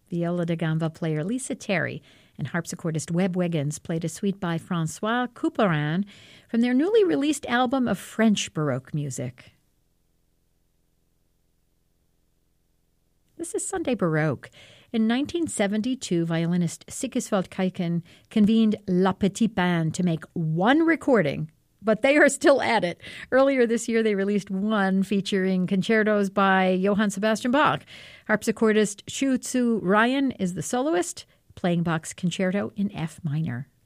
Viola da gamba player Lisa Terry and harpsichordist Webb Wiggins played a suite by Francois Couperin from their newly released album of French Baroque music. This is Sunday Baroque. In 1972, violinist Sigiswald Keiken convened La Petite Bande to make one recording, but they are still at it. Earlier this year, they released one featuring concertos by Johann Sebastian Bach. Harpsichordist Shu Tzu Ryan is the soloist, playing Bach's concerto in F minor.